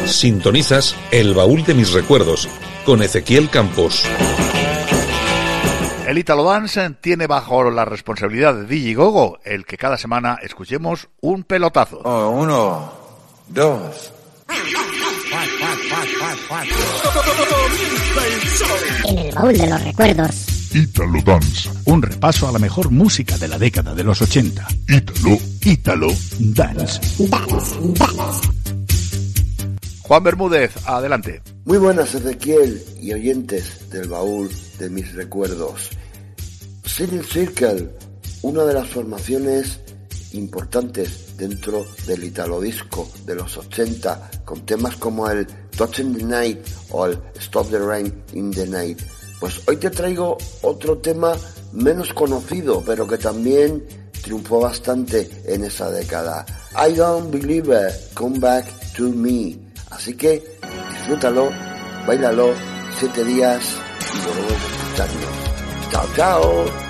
Sintonizas El Baúl de Mis Recuerdos con Ezequiel Campos. El Italo Dance tiene bajo la responsabilidad de Digigogo el que cada semana escuchemos un pelotazo. 1, 2. En el baúl de los recuerdos. Italo Dance. Un repaso a la mejor música de la década de los 80. Italo Dance. Juan Bermúdez, adelante. Muy buenas, Ezequiel y oyentes del baúl de mis recuerdos. Silent Circle, una de las formaciones importantes dentro del Italo Disco de los 80, con temas como el Touch in the Night o el Stop the Rain in the Night. Pues hoy te traigo otro tema menos conocido, pero que también triunfó bastante en esa década. I Don't Believe It, Come Back to Me. Así que disfrútalo, báilalo, 7 días y volvemos a escucharnos. ¡Chao, chao!